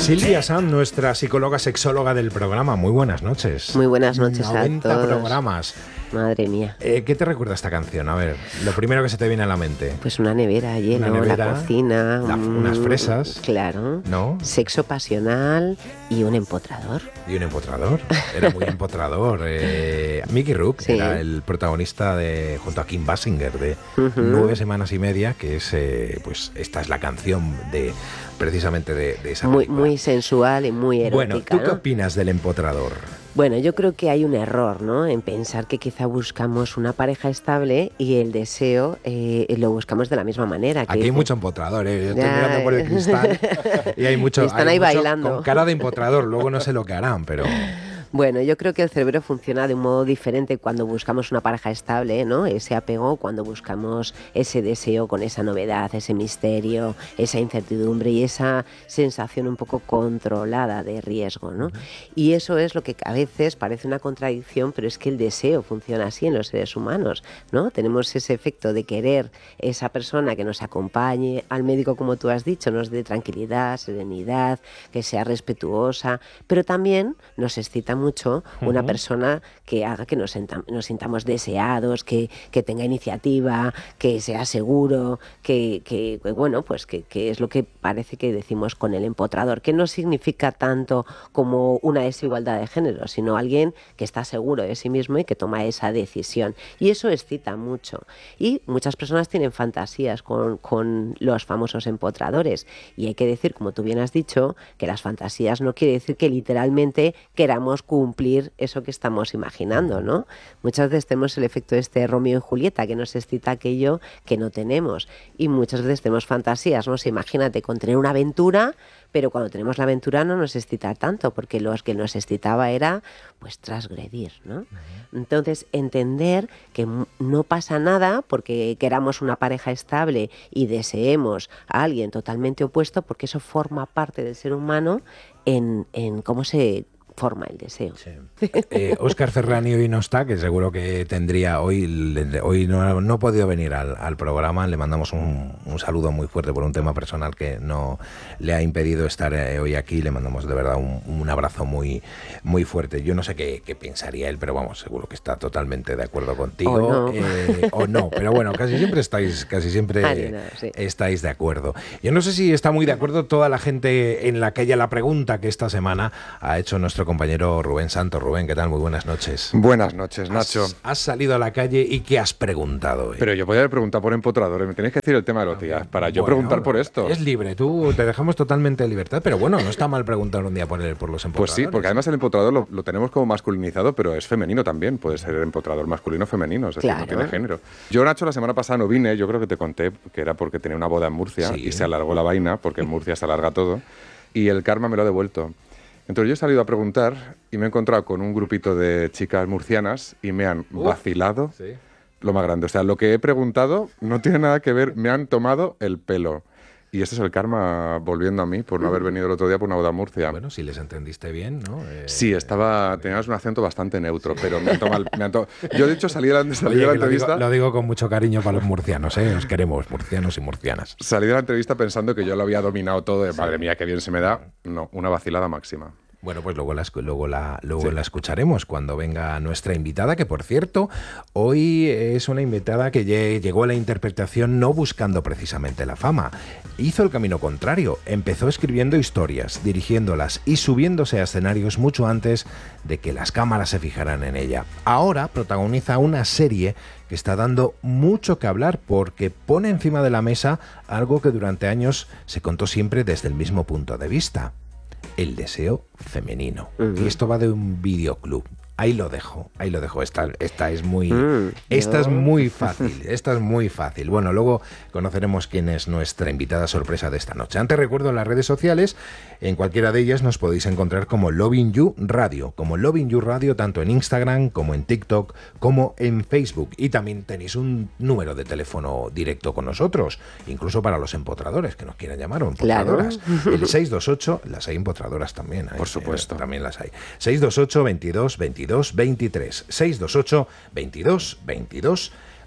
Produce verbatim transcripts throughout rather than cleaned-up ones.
Silvia Sam, nuestra psicóloga sexóloga del programa. Muy buenas noches. Muy buenas noches a todos. noventa programas. Madre mía. Eh, ¿Qué te recuerda esta canción? A ver, lo primero que se te viene a la mente. Pues una nevera llena, una nevera, la cocina. La, un, unas fresas. Claro. ¿No? Sexo pasional y un empotrador. Y un empotrador. Era muy empotrador. Eh, Mickey Rourke sí. era el protagonista de, junto a Kim Basinger, de uh-huh. Nueve semanas y media, que es, eh, pues, esta es la canción de, precisamente de, de esa muy, película. Muy sensual y muy erótica. Bueno, ¿tú ¿no? qué opinas del empotrador? Bueno, yo creo que hay un error, ¿no?, en pensar que quizá buscamos una pareja estable y el deseo eh, lo buscamos de la misma manera. Que Aquí hay mucho empotrador, ¿eh? Yo estoy ya, mirando por el cristal y hay mucho, están hay ahí mucho bailando. Con cara de empotrador, luego no sé lo que harán, pero... Bueno, yo creo que el cerebro funciona de un modo diferente cuando buscamos una pareja estable, ¿no? Ese apego, cuando buscamos ese deseo con esa novedad, ese misterio, esa incertidumbre y esa sensación un poco controlada de riesgo, ¿no? Y eso es lo que a veces parece una contradicción, pero es que el deseo funciona así en los seres humanos, ¿no? Tenemos ese efecto de querer esa persona que nos acompañe al médico, como tú has dicho, nos dé tranquilidad, serenidad, que sea respetuosa, pero también nos excita mucho una uh-huh. persona que haga que nos, senta, nos sintamos deseados, que, que tenga iniciativa, que sea seguro, que, que, que bueno, pues que, que es lo que parece que decimos con el empotrador, que no significa tanto como una desigualdad de género, sino alguien que está seguro de sí mismo y que toma esa decisión. Y eso excita mucho. Y muchas personas tienen fantasías con, con los famosos empotradores. Y hay que decir, como tú bien has dicho, que las fantasías no quiere decir que literalmente queramos cumplir eso que estamos imaginando, ¿no? Muchas veces tenemos el efecto de este Romeo y Julieta, que nos excita aquello que no tenemos. Y muchas veces tenemos fantasías, ¿no? Si imagínate con tener una aventura, pero cuando tenemos la aventura no nos excita tanto, porque lo que nos excitaba era, pues, transgredir, ¿no? Entonces, entender que no pasa nada porque queramos una pareja estable y deseemos a alguien totalmente opuesto, porque eso forma parte del ser humano en, en cómo se forma el deseo. Sí. Eh, Óscar Ferrani hoy no está, que seguro que tendría hoy, hoy no, no ha podido venir al, al programa. Le mandamos un, un saludo muy fuerte por un tema personal que no le ha impedido estar eh, hoy aquí. Le mandamos de verdad un, un abrazo muy, muy fuerte. Yo no sé qué, qué pensaría él, pero vamos, seguro que está totalmente de acuerdo contigo. O no, eh, o no pero bueno, casi siempre estáis, casi siempre Arena, sí. estáis de acuerdo. Yo no sé si está muy de acuerdo toda la gente en la que haya la pregunta que esta semana ha hecho nuestro compañero Rubén Santos. Rubén, ¿qué tal? Muy buenas noches. Buenas noches, Nacho. Has, has salido a la calle y ¿qué has preguntado hoy? Pero yo podía haber preguntado por empotradores. Me tenéis que decir el tema de los días para yo bueno, preguntar por esto. Es libre, tú te dejamos totalmente de libertad, pero bueno, no está mal preguntar un día por, el, por los empotradores. Pues sí, porque además el empotrador lo, lo tenemos como masculinizado, pero es femenino también. Puede ser empotrador masculino o femenino, es decir, claro. no tiene género. Yo, Nacho, la semana pasada no vine, yo creo que te conté que era porque tenía una boda en Murcia sí. y se alargó la vaina, porque en Murcia se alarga todo, y el karma me lo ha devuelto. Entonces yo he salido a preguntar y me he encontrado con un grupito de chicas murcianas y me han Uf, vacilado sí. lo más grande. O sea, lo que he preguntado no tiene nada que ver, me han tomado el pelo. Y este es el karma volviendo a mí por no haber venido el otro día por una boda en Murcia. Bueno, si les entendiste bien, ¿no? Eh, sí, estaba, tenías un acento bastante neutro, pero me han tomado... Me han to... Yo, de hecho, salí de la, salí Oye, de la lo entrevista... Digo, lo digo con mucho cariño para los murcianos, ¿eh? Os queremos, murcianos y murcianas. Salí de la entrevista pensando que yo lo había dominado todo, de, sí. madre mía, qué bien se me da. No, una vacilada máxima. Bueno, pues luego la, luego la, luego sí. la escucharemos cuando venga nuestra invitada, que por cierto, hoy es una invitada que llegó a la interpretación no buscando precisamente la fama. Hizo el camino contrario, empezó escribiendo historias, dirigiéndolas y subiéndose a escenarios mucho antes de que las cámaras se fijaran en ella. Ahora protagoniza una serie que está dando mucho que hablar porque pone encima de la mesa algo que durante años se contó siempre desde el mismo punto de vista. El deseo femenino. Uh-huh. Y esto va de un videoclub. Ahí lo dejo, ahí lo dejo. Esta, esta es muy, mm, esta no. es muy fácil, esta es muy fácil. Bueno, luego conoceremos quién es nuestra invitada sorpresa de esta noche. Antes recuerdo las redes sociales, en cualquiera de ellas nos podéis encontrar como Loving You Radio, como Loving You Radio, tanto en Instagram como en TikTok, como en Facebook. Y también tenéis un número de teléfono directo con nosotros, incluso para los empotradores que nos quieran llamar o empotradoras. Claro. El seis dos ocho, las hay empotradoras también. Por supuesto. Eh, también las hay. seis dos ocho, veintidós, veintidós, veintitrés, seis dos ocho, veintidós, veintidós,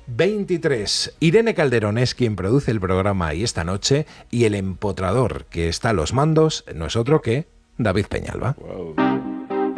veintitrés. Irene Calderón es quien produce el programa y esta noche, y el empotrador que está a los mandos no es otro que David Peñalba. Wow.